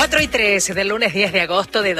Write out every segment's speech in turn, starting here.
4:03 del lunes 10 de agosto de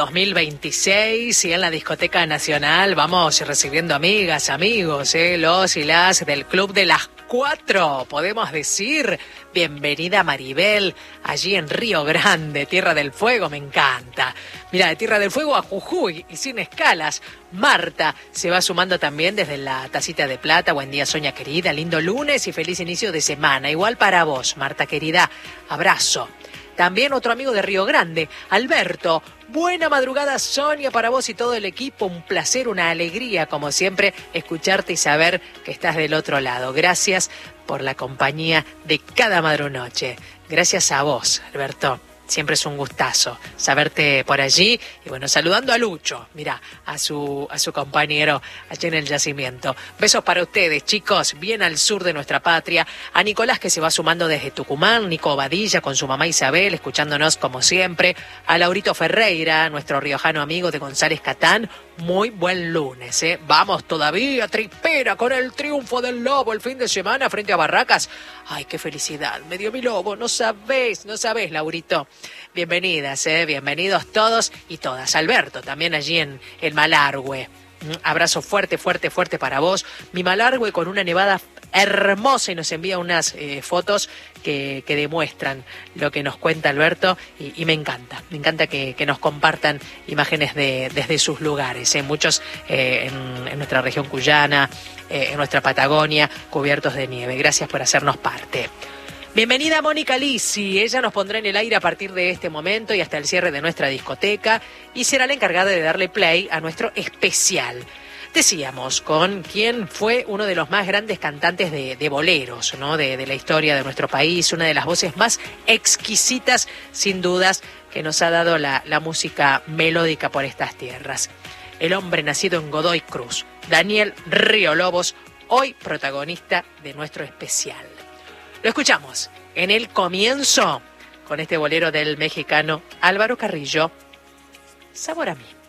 2026 y en la Discoteca Nacional vamos recibiendo amigas, amigos, los y las del Club de las 4. Podemos decir, bienvenida Maribel, allí en Río Grande, Tierra del Fuego, me encanta. Mira, de Tierra del Fuego a Jujuy y sin escalas. Marta se va sumando también desde la Tacita de Plata. Buen día, Soña querida, lindo lunes y feliz inicio de semana. Igual para vos, Marta querida, abrazo. También otro amigo de Río Grande, Alberto. Buena madrugada, Sonia, para vos y todo el equipo. Un placer, una alegría, como siempre, escucharte y saber que estás del otro lado. Gracias por la compañía de cada madrunoche. Gracias a vos, Alberto. Siempre es un gustazo saberte por allí. Y bueno, saludando a Lucho, mira, a su compañero allí en el yacimiento. Besos para ustedes, chicos, bien al sur de nuestra patria. A Nicolás, que se va sumando desde Tucumán. Nico Badilla con su mamá Isabel, escuchándonos como siempre. A Laurito Ferreira, nuestro riojano amigo de González Catán. Muy buen lunes, ¿eh? Vamos todavía, tripera, con el triunfo del Lobo el fin de semana frente a Barracas. Ay, qué felicidad, me dio mi Lobo, no sabés, Laurito. Bienvenidas, bienvenidos todos y todas. Alberto, también allí en el Malargüe. Abrazo fuerte, fuerte, fuerte para vos. Mi Malargüe con una nevada hermosa y nos envía unas fotos que demuestran lo que nos cuenta Alberto y me encanta que nos compartan imágenes desde sus lugares, muchos en nuestra región cuyana, en nuestra Patagonia, cubiertos de nieve. Gracias por hacernos parte. Bienvenida Mónica Lisi, ella nos pondrá en el aire a partir de este momento y hasta el cierre de nuestra discoteca y será la encargada de darle play a nuestro especial. Decíamos, con quien fue uno de los más grandes cantantes de boleros, ¿no? de la historia de nuestro país, una de las voces más exquisitas, sin dudas, que nos ha dado la música melódica por estas tierras. El hombre nacido en Godoy Cruz, Daniel Río Lobos, hoy protagonista de nuestro especial. Lo escuchamos en el comienzo con este bolero del mexicano Álvaro Carrillo, Sabor a mí.